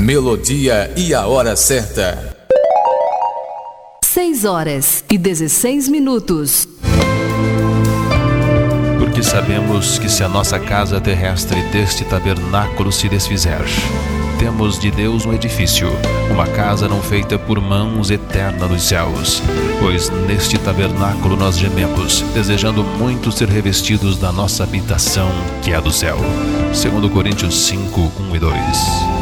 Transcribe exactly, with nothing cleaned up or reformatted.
Melodia e a hora certa. seis horas e dezesseis minutos. Porque sabemos que se a nossa casa terrestre deste tabernáculo se desfizer, temos de Deus um edifício, uma casa não feita por mãos, eterna nos céus. Pois neste tabernáculo nós gememos, desejando muito ser revestidos da nossa habitação, que é a do céu. Segundo Coríntios cinco, um e dois.